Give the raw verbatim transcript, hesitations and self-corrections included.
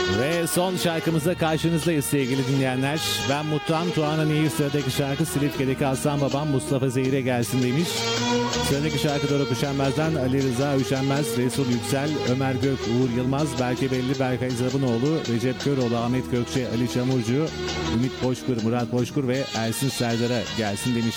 Ve son şarkımızda karşınızdayız sevgili dinleyenler. Ben Mutluhan, Tuana Nehir. Sıradaki şarkı Silifke'deki Aslan Babam Mustafa Zehir'e gelsin demiş. Sıradaki şarkı Doruk Üşenmez'den Ali Rıza Üşenmez, Resul Yüksel, Ömer Gök, Uğur Yılmaz, Berke Belli, Berkay Zabunoğlu, Recep Köroğlu, Ahmet Gökçe, Ali Çamurcu, Ümit Boşkur, Murat Boşkur ve Ersin Serdar'a gelsin demiş.